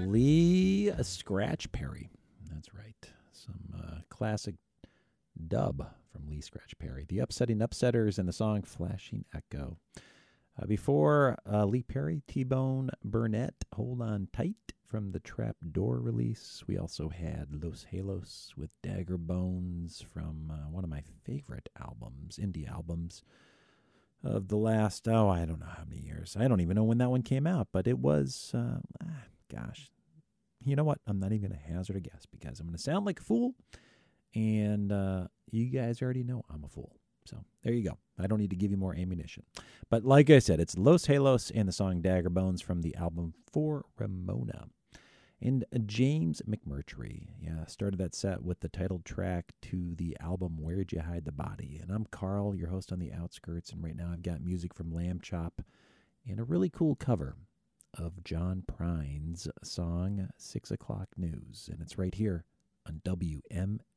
Lee Scratch Perry. That's right. Some classic dub from Lee Scratch Perry. The Upsetting Upsetters and the song Flashing Echo. Before Lee Perry, T-Bone Burnett, Hold On Tight from the Trap Door release. We also had Los Halos with Dagger Bones from one of my favorite albums, indie albums of the last, I don't know how many years. I don't even know when that one came out, but it was, gosh. You know what? I'm not even going to hazard a guess because I'm going to sound like a fool, and you guys already know I'm a fool. So there you go. I don't need to give you more ammunition. But like I said, it's Los Halos and the song Dagger Bones from the album For Ramona. And James McMurtry, started that set with the title track to the album Where'd You Hide the Body? And I'm Carl, your host on The Outskirts, and right now I've got music from Lamb Chop and a really cool cover of John Prine's song 6 O'Clock News. And it's right here on WMNF.